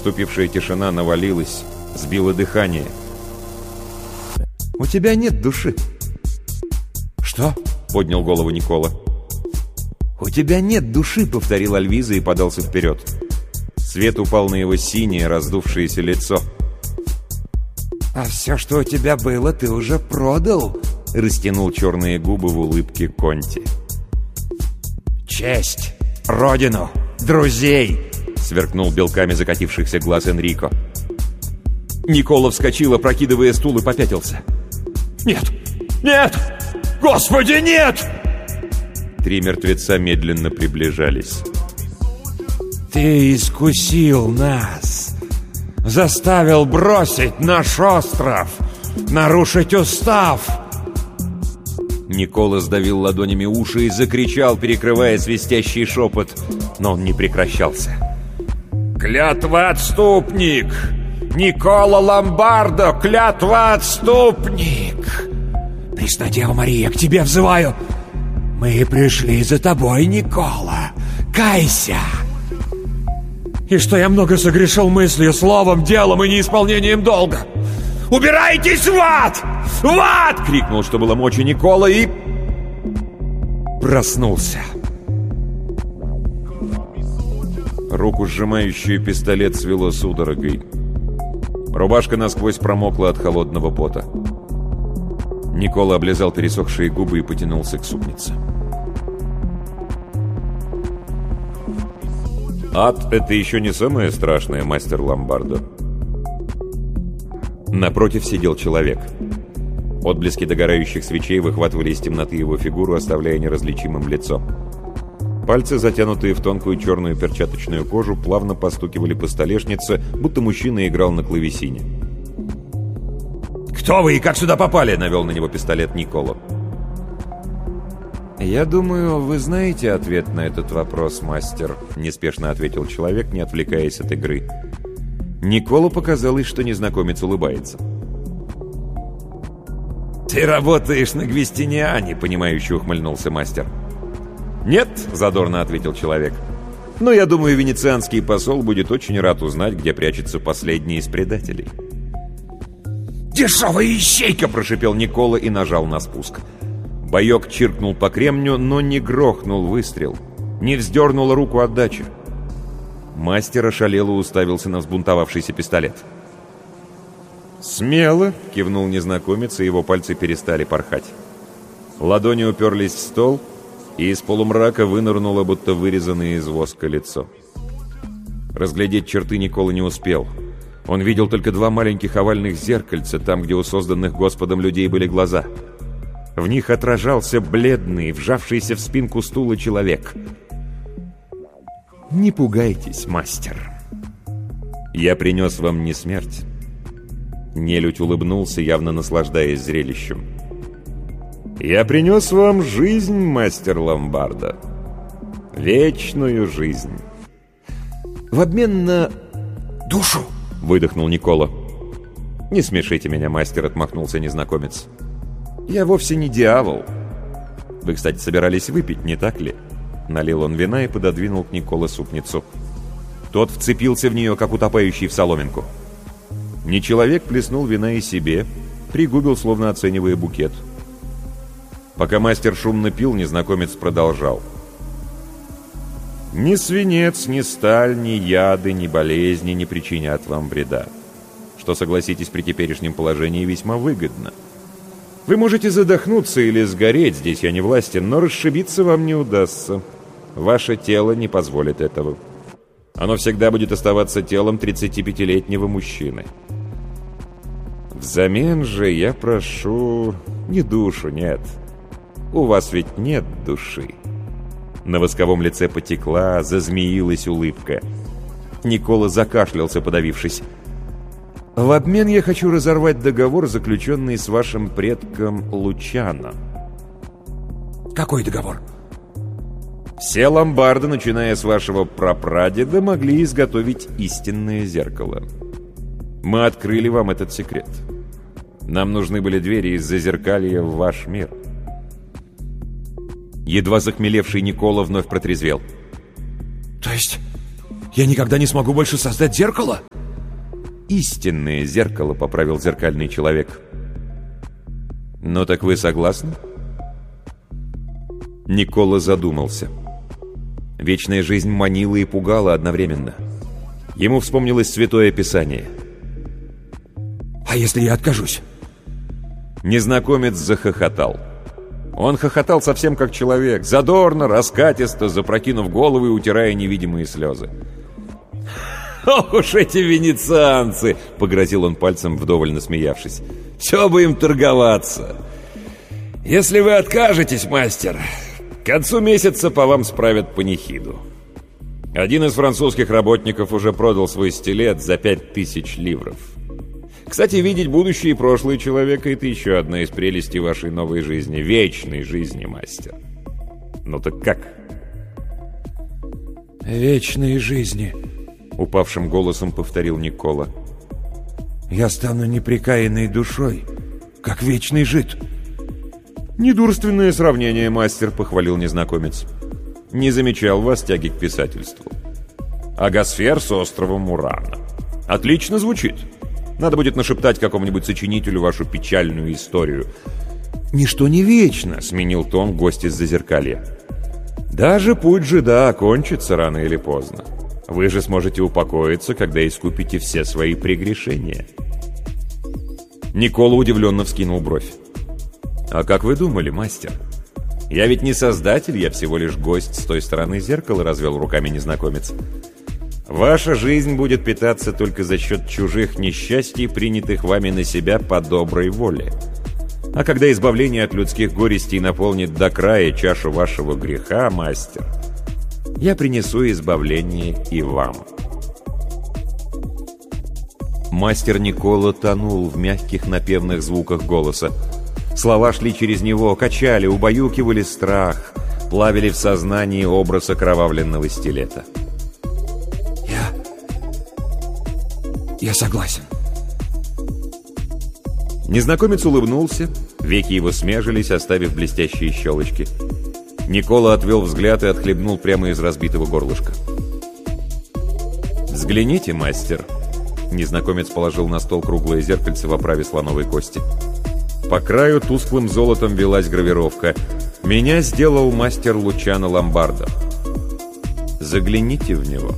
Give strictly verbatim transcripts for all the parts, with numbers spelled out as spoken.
Наступившая тишина навалилась, сбила дыхание. «У тебя нет души». «Что?» — поднял голову Никола. «У тебя нет души», — повторил Альвиза и подался вперед. Свет упал на его синее, раздувшееся лицо. «А все, что у тебя было, ты уже продал», — растянул черные губы в улыбке Конти. «Честь, родину, друзей!» — сверкнул белками закатившихся глаз Энрико. Никола вскочил, опрокидывая стул, и попятился. «Нет! Нет! Господи, нет!» Три мертвеца медленно приближались. «Ты искусил нас! Заставил бросить наш остров! Нарушить устав!» Никола сдавил ладонями уши и закричал, перекрывая свистящий шепот, но он не прекращался. «Клятва-отступник! Никола Ломбардо, клятва-отступник! Пресна Дева Мария, к тебе взываю! Мы пришли за тобой, Никола! Кайся!» «И что я много согрешил мыслью, словом, делом и неисполнением долга! Убирайтесь в ад! В ад!» — крикнул, что было мочи Никола, и проснулся. Руку, сжимающую пистолет, свело судорогой. Рубашка насквозь промокла от холодного пота. Никола облизал пересохшие губы и потянулся к супнице. «Ад — это еще не самое страшное, мастер Ломбардо». Напротив сидел человек. Отблески догорающих свечей выхватывали из темноты его фигуру, оставляя неразличимым лицо. Пальцы, затянутые в тонкую черную перчаточную кожу, плавно постукивали по столешнице, будто мужчина играл на клавесине. «Кто вы и как сюда попали?» — навел на него пистолет Никола. «Я думаю, вы знаете ответ на этот вопрос, мастер», — неспешно ответил человек, не отвлекаясь от игры. Николу показалось, что незнакомец улыбается. «Ты работаешь на Гвестиниане», — понимающе ухмыльнулся мастер. «Нет», — задорно ответил человек. «Но я думаю, венецианский посол будет очень рад узнать, где прячется последний из предателей». «Дешевая ищейка!» — прошипел Никола и нажал на спуск. Боек чиркнул по кремню, но не грохнул выстрел, не вздернул руку отдачи. Мастер ошалело уставился на взбунтовавшийся пистолет. «Смело!» — кивнул незнакомец, и его пальцы перестали порхать. Ладони уперлись в стол, и из полумрака вынырнуло, будто вырезанное из воска лицо. Разглядеть черты Никола не успел. Он видел только два маленьких овальных зеркальца, там, где у созданных Господом людей были глаза. В них отражался бледный, вжавшийся в спинку стула человек. «Не пугайтесь, мастер. Я принес вам не смерть». Нелюдь улыбнулся, явно наслаждаясь зрелищем. «Я принес вам жизнь, мастер Ломбардо. Вечную жизнь. В обмен на душу!» — выдохнул Никола. «Не смешите меня, мастер», — отмахнулся незнакомец. «Я вовсе не дьявол. Вы, кстати, собирались выпить, не так ли?» Налил он вина и пододвинул к Николе супницу. Тот вцепился в нее, как утопающий в соломинку. Не человек плеснул вина и себе, пригубил, словно оценивая букет. Пока мастер шумно пил, незнакомец продолжал. «Ни свинец, ни сталь, ни яды, ни болезни не причинят вам вреда, что, согласитесь, при теперешнем положении весьма выгодно. Вы можете задохнуться или сгореть, здесь я не властен, но расшибиться вам не удастся. Ваше тело не позволит этого. Оно всегда будет оставаться телом тридцатипятилетнего мужчины. Взамен же я прошу не душу, нет. У вас ведь нет души». На восковом лице потекла, зазмеилась улыбка. Никола закашлялся, подавившись. «В обмен я хочу разорвать договор, заключенный с вашим предком Лучано». «Какой договор?» «Все ломбарды, начиная с вашего прапрадеда, могли изготовить истинное зеркало. Мы открыли вам этот секрет. Нам нужны были двери из зазеркалья в ваш мир». Едва захмелевший Никола вновь протрезвел. «То есть Я никогда не смогу больше создать зеркало!» «Истинное зеркало», — поправил зеркальный человек. «Ну так вы согласны?» Никола задумался. Вечная жизнь манила и пугала одновременно. Ему вспомнилось Святое Писание. «А если я откажусь?» Незнакомец захохотал. Он хохотал совсем как человек, задорно, раскатисто, запрокинув голову и утирая невидимые слезы. «Ох уж эти венецианцы!» — погрозил он пальцем, вдоволь насмеявшись. «Все бы им торговаться! Если вы откажетесь, мастер, к концу месяца по вам справят панихиду. Один из французских работников уже продал свой стилет за пять тысяч ливров. Кстати, видеть будущее и прошлое человека — это еще одна из прелестей вашей новой жизни, вечной жизни, мастер. Ну так как?» «Вечной жизни», — упавшим голосом повторил Никола. «Я стану непрекаянной душой, как вечный жид». «Недурственное сравнение, мастер», — похвалил незнакомец. «Не замечал вас тяги к писательству. Агосфер с островом Урана. Отлично звучит. Надо будет нашептать какому-нибудь сочинителю вашу печальную историю». «Ничто не вечно», — сменил тон гость из Зазеркалья. «Даже путь жида окончится рано или поздно. Вы же сможете упокоиться, когда искупите все свои прегрешения». Никола удивленно вскинул бровь. «А как вы думали, мастер? Я ведь не создатель, я всего лишь гость с той стороны зеркала», — развел руками незнакомец. «Ваша жизнь будет питаться только за счет чужих несчастий, принятых вами на себя по доброй воле. А когда избавление от людских горестей наполнит до края чашу вашего греха, мастер, я принесу избавление и вам». Мастер Никола тонул в мягких напевных звуках голоса. Слова шли через него, качали, убаюкивали страх, плавили в сознании образ окровавленного стилета. «Я... я согласен». Незнакомец улыбнулся, веки его смежились, оставив блестящие щелочки. Никола отвел взгляд и отхлебнул прямо из разбитого горлышка. «Взгляните, мастер». Незнакомец положил на стол круглое зеркальце в оправе слоновой кости. По краю тусклым золотом велась гравировка. «Меня сделал мастер Лучано Ломбардо. Загляните в него».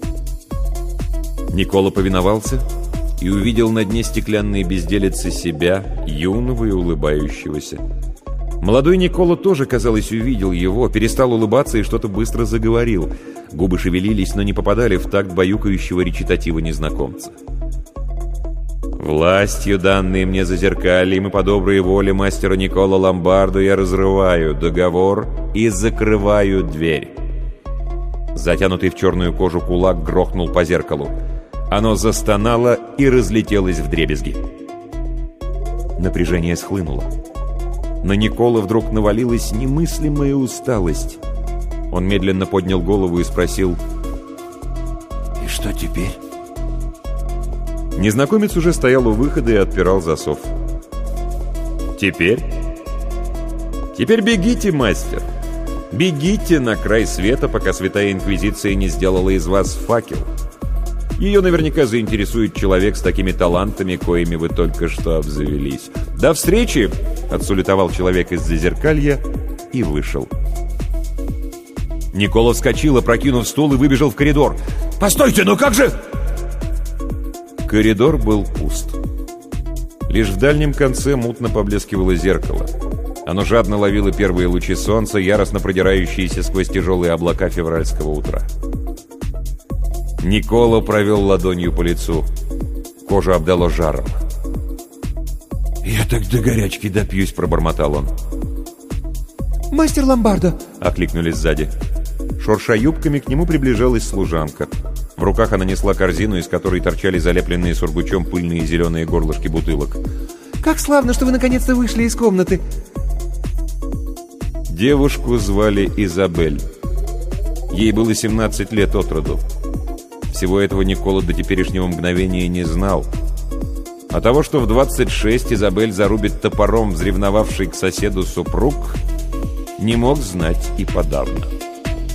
Никола повиновался и увидел на дне стеклянной безделицы себя, юного и улыбающегося. Молодой Никола тоже, казалось, увидел его, перестал улыбаться и что-то быстро заговорил. Губы шевелились, но не попадали в такт баюкающего речитатива незнакомца. «Властью, данной мне Зазеркальем и по доброй воле мастера Никола Ломбардо, я разрываю договор и закрываю дверь». Затянутый в черную кожу кулак грохнул по зеркалу. Оно застонало и разлетелось вдребезги. Напряжение схлынуло. На Никола вдруг навалилась немыслимая усталость. Он медленно поднял голову и спросил: «И что теперь?» Незнакомец уже стоял у выхода и отпирал засов. «Теперь? Теперь бегите, мастер! Бегите на край света, пока Святая Инквизиция не сделала из вас факел. Ее наверняка заинтересует человек с такими талантами, коими вы только что обзавелись. До встречи!» — отсулетовал человек из Зазеркалья и вышел. Никола вскочил, опрокинув стул, и выбежал в коридор. «Постойте, ну как же...» Коридор был пуст. Лишь в дальнем конце мутно поблескивало зеркало. Оно жадно ловило первые лучи солнца, яростно продирающиеся сквозь тяжелые облака февральского утра. Никола провел ладонью по лицу. Кожу обдало жаром. «Я так до горячки допьюсь», — пробормотал он. «Мастер Ломбардо!» — окликнули сзади. Шурша юбками, к нему приближалась служанка. В руках она несла корзину, из которой торчали залепленные сургучом пыльные зеленые горлышки бутылок. «Как славно, что вы наконец-то вышли из комнаты!» Девушку звали Изабель. Ей было семнадцать лет от роду. Всего этого Никола до теперешнего мгновения не знал. А того, что в двадцать шесть Изабель зарубит топором взревновавший к соседу супруг, не мог знать и подавно.